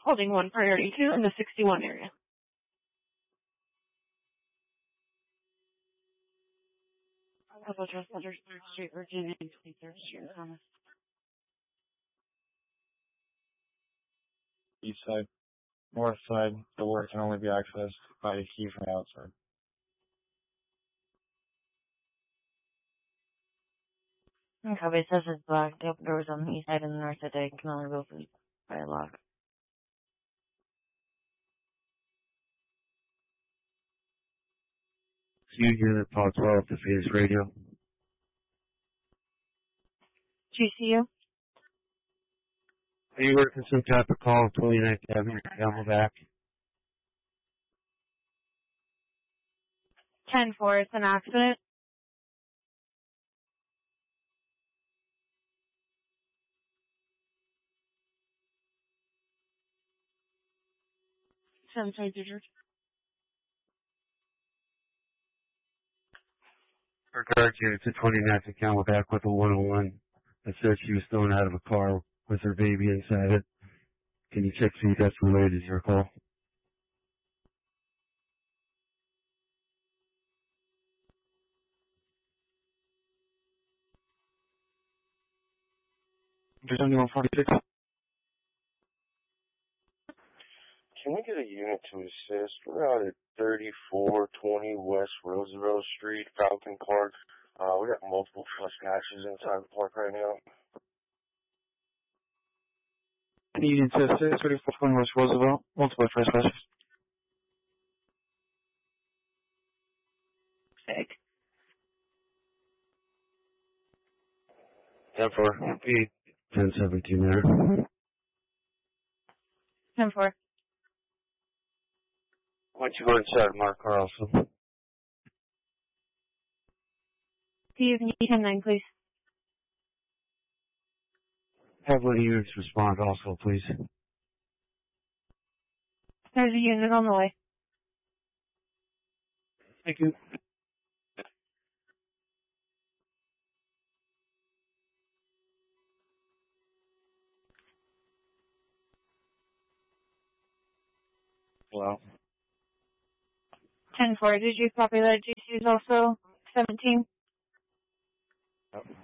Holding 1 priority 2 in the 61 area. Double Trust Center, 3rd Street, Virginia, 23rd Street, Thomas. East side. North side, the work can only be accessed by a key from the outside. Copy, it says it's blocked. The open doors on the east side and the north side can only be opened by a lock. Unit Paul 12 to Phoenix Radio. GCU. Are you working some type of call 29th Avenue, Camelback? 10-4, it's an accident. Regard unit to 29th and Camelback with a 101 that said she was thrown out of a car with her baby inside it. Can you check see if that's related to your call? There's only 146. Can we get a unit to assist? We're out at 3420 West Roosevelt Street, Falcon Park. We got multiple trespassers inside the park right now. Unit to assist, 3420 West Roosevelt, multiple trespassers. Sick. 10-4. 1017 there. 10-4. Why don't you go inside Mark Carlson? Steve, can you 10-9, please? Have one of the units respond also, please. There's a unit on the way. Thank you. Hello. 10-4, did you copy that GC is also 17? Yep.